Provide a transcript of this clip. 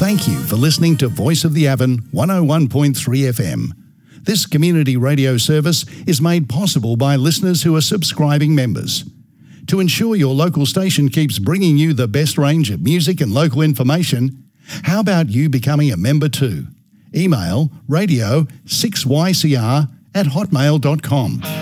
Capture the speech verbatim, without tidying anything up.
Thank you for listening to Voice of the Avon one oh one point three F M. This community radio service is made possible by listeners who are subscribing members. To ensure your local station keeps bringing you the best range of music and local information, how about you becoming a member too? Email radio six y c r at hotmail dot com.